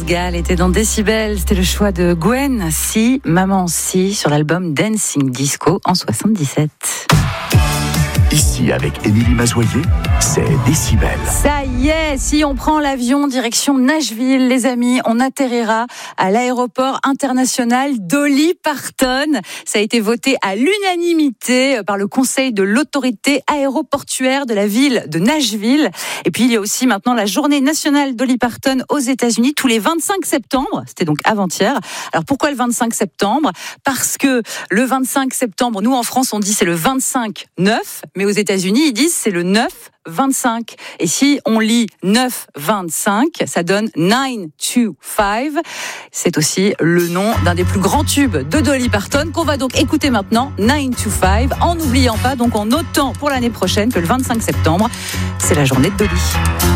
Gall était dans Décibel. C'était le choix de Gwen Si, Maman Si, sur l'album Dancing Disco en 77. Ici, avec Émilie Mazoyer, c'est Décibel. Ça y est, si on prend l'avion direction Nashville, les amis, on atterrira à l'aéroport international Dolly Parton. Ça a été voté à l'unanimité par le conseil de l'autorité aéroportuaire de la ville de Nashville. Et puis, il y a aussi maintenant la journée nationale Dolly Parton aux États-Unis tous les 25 septembre. C'était donc avant-hier. Alors, pourquoi le 25 septembre ? Parce que le 25 septembre, nous en France, on dit c'est le 25-9, mais aux États-Unis, ils disent c'est le 9-25. Et si on lit 9-25, ça donne 9-2-5. C'est aussi le nom d'un des plus grands tubes de Dolly Parton qu'on va donc écouter maintenant, 9-2-5, en n'oubliant pas, donc en notant pour l'année prochaine que le 25 septembre, c'est la journée de Dolly.